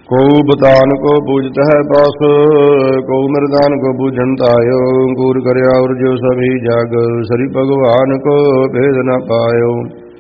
Q ਬਤਾਨ ਕੋ ਬੂਝਤ ਹੈ ਬਸ, Q Mardan ਕੋ ਬੂਝਨ ਤਾਇਓ। ਅੰਕੁਰ ਕਰਿਆ ਔਰ ਜੋ ਸਭੀ ਜਗ, ਸ੍ਰੀ ਭਗਵਾਨ ਕੋ ਭੇਦ ਨ ਪਾਇਓ।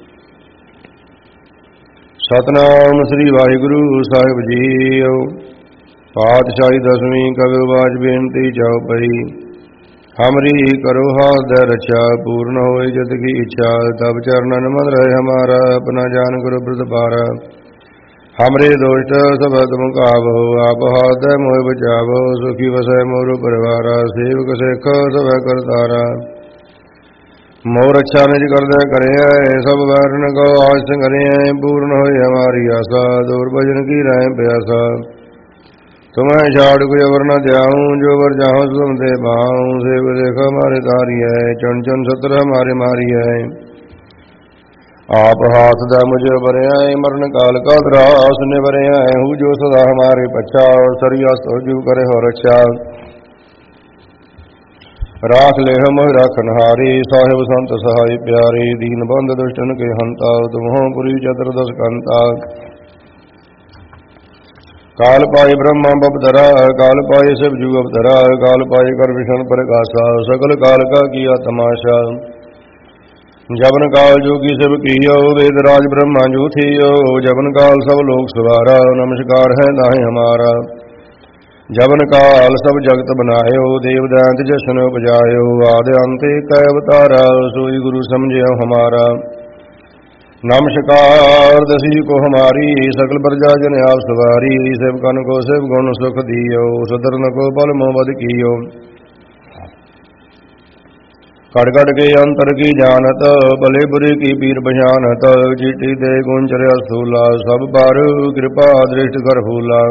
ਸਤਨਾਮ ਸ੍ਰੀ ਵਾਹਿਗੁਰੂ ਸਾਹਿਬ ਜੀਓ। ਪਾਤਸ਼ਾਹੀ ਦਸਵੀਂ ਕਵਿ ਵਾਜ ਬੇਨਤੀ ਚਉਪਈ। हमरी करो हाथ रक्षा, पूर्ण होए जत की इच्छा। तब चरणन मन रहे हमारा, अपना जान करो प्रतिपारा। हमरे दोष सब तुम काबो, आप हाथ मोह बचावो। सुखी वसै मोर परिवारा, सेवक सेख सब करतारा। मोर रक्षा निज कर दे करे, सब वैरन को आज संगरे। पूर्ण होए हमारी आशा, दूर भजन की रहे प्यासा। तुम्हें छाड़ कोई अवर न जाऊं, जो वर जाऊं तुम दे पाऊं। सेव देख हमारे तारी है, चन चन सत्र हमारे मारी है। आप हाथ दा मुझे भरे आए, मरण काल का त्रास ने भरे आए हूँ। जो सदा हमारे पच्छा, और सरिया सोजू करे हो रक्षा। राख ले हम राखनहारी, साहिब संत सहाय प्यारे। दीन बंद दुष्टन के हंता, तुम हो पुरी चतुर्दश कंता। काल पाए ब्रह्मा बपधरा, काल पाए शिव जू अवतरा। काल पाए कर विष्णु प्रकाशा, सकल काल का किया तमाशा। जबन काल जोगी सब कियो, वेद राज ब्रह्मा जू थियो। जबन काल सब लोग सवारा, नमस्कार है नाहि हमारा। जबन काल सब जगत बनायो, देव दैंत जशन उपजायो। आदि अंत कै अवतारा, सोई गुरु समझियो हमारा। नमस्कार दसी को हमारी, सकल प्रजा जन आप सवारी। सेवकन को सेव गुण सुख दियो, सुधरन को बल मोहबद कियो। कड़ कड़ के अंतर की जानत, भले बुरे की पीर बशानत। चीटी दे गुंचर स्थूला, सब बार कृपा दृष्टि कर फूला।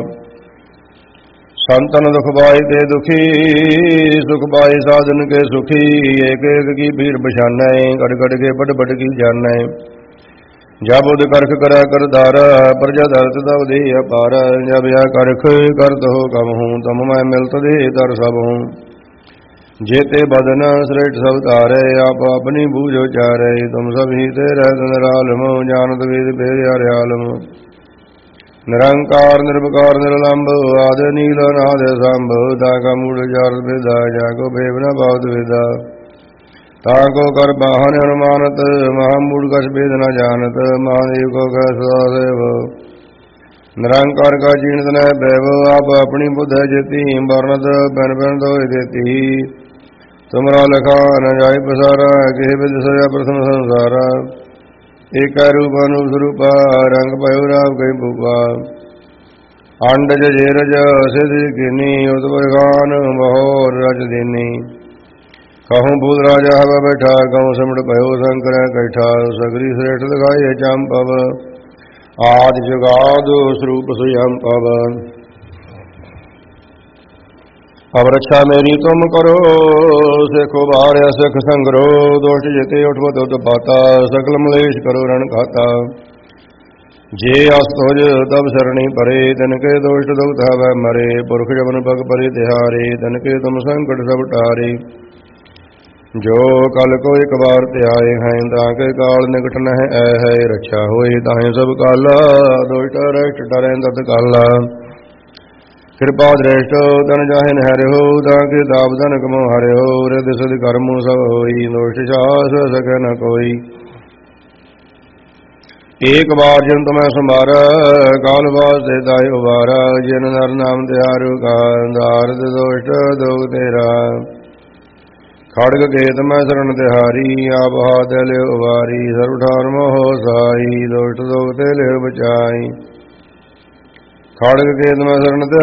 संतन दुख पाए ते दुखी, सुख पाए साधन के सुखी। एक एक की पीर बशानै, कड़ कड़ के बट बट की जानै। जब उद करख करै कर दारा, प्रजा धरत तब दे अपार। जब यह करख करत हो कम हूँ, तम मैं मिलत दे तर सब हूँ। जेते बदन श्रेष्ठ सब तारे, आप अपनी बूझो चारे। तुम सब ही ते रहत निरालम, जानत वेद पेर हरियालम। निरंकार निर्विकार निर्लंब, आदि नील नाद संभ। ताका मूढ़ जात वेदा, जाको भेद न पावत वेदा। ताको कर बाहन अनुमानत, महामूढ़ कछ भेद न जानत। महादेव को कह सदादेव, निरंकार का जीणत न भैव। आप अपनी बुद्ध है जेती, वर्णत बन बन दो देती। तुमरा लखा न जाय पसारा, के विद सोया प्रथम संसारा। एक रूप अनूप स्वरूपा, रंग पयो राव कई भूपा। अंडज जेरज सिद्धि किनी, उत्पगान बहोर रच दीनी। कहूँ भूल राजा हवा बैठा, कहूँ सिमट भयो शंकर कैठा। सगरी श्रेष्ठ दिखाई चंपव, आदि जुगाद स्वरूप स्वयं पव। अब रक्षा मेरी तुम करो, सिखो बार सिख संग्रो। दोष जिते उठवत उठ पाता, सकल मलेश करो रण खाता। जे अस्तोज तब सरणी परे, तिनके दोष दुख हवै मरे। पुरख जबन पग परे तिहारे, तिनके तुम संकट सब टारे। जो कल को एक बार त्याए हैं, ताके काल निकट न है है। रक्षा होए ताहे सब काला, दुष्ट रष्ट डरे तत्काला। कृपा दृष्ट तन जाहे न हरे हो, ताके ताप धन कमो हरे हो। रिद सिद्ध कर्म सब होई, दुष्ट साहस सके न कोई। एक बार जिन तुम्हें संभारा, काल वास देता उबारा। जिन नर नाम त्यारु का, दारद दुष्ट दोग तेरा। खड़ग केत मैं शरण तिहारी, आप हाथ ले उबारी। सर्व ठार मोह सहाई, दुष्ट दोग ते ले बचाई। खड़ग केत मैं शरण